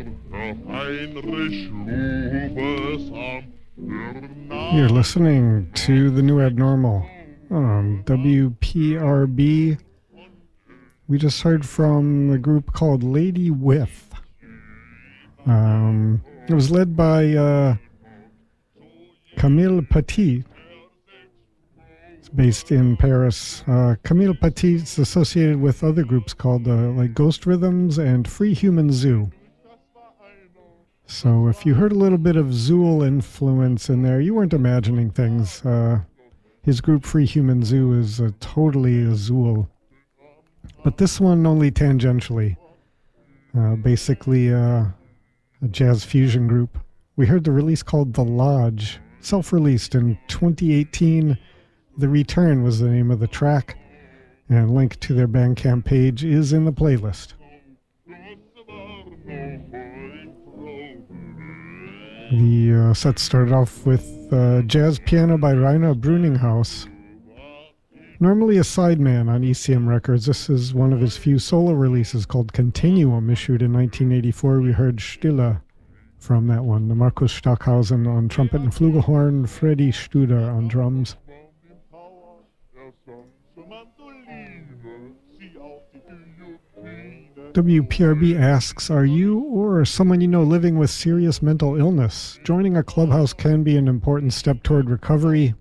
You're listening to The New Abnormal on WPRB. We just heard from a group called Lady With. It was led by Camille Petit. It's based in Paris. Camille Petit is associated with other groups called like Ghost Rhythms and Free Human Zoo. So if you heard a little bit of Zool influence in there, you weren't imagining things. His group Free Human Zoo is totally a Zool. But this one only tangentially. Basically a jazz fusion group. We heard the release called The Lodge, self-released in 2018. The Return was the name of the track, and a link to their Bandcamp page is in the playlist. The set started off with jazz piano by Rainer Bruninghaus. Normally a sideman on ECM Records, this is one of his few solo releases called Continuum, issued in 1984. We heard Stille from that one. Markus Stockhausen on trumpet and flugelhorn, Freddy Studer on drums. WPRB asks, are you or someone you know living with serious mental illness? Joining a clubhouse can be an important step toward recovery.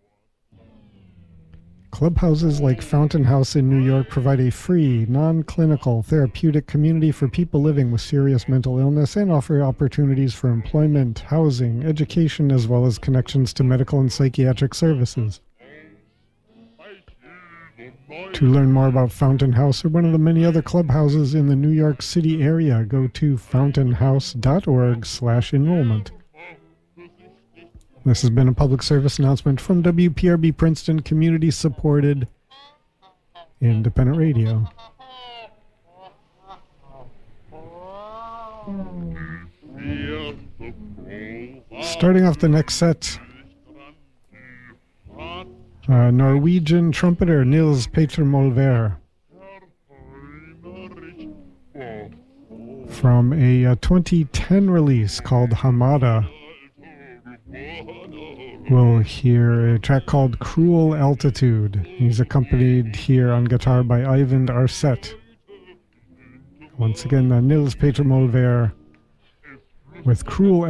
Clubhouses like Fountain House in New York provide a free, non-clinical, therapeutic community for people living with serious mental illness and offer opportunities for employment, housing, education, as well as connections to medical and psychiatric services. To learn more about Fountain House or one of the many other clubhouses in the New York City area, go to fountainhouse.org/enrollment. This has been a public service announcement from WPRB Princeton, community-supported independent radio. Starting off the next set, Norwegian trumpeter Nils Peter Molvær from a 2010 release called Hamada. We'll hear a track called Cruel Altitude. He's accompanied here on guitar by Eyvind Arseth. Once again, Nils Peter Molvær with Cruel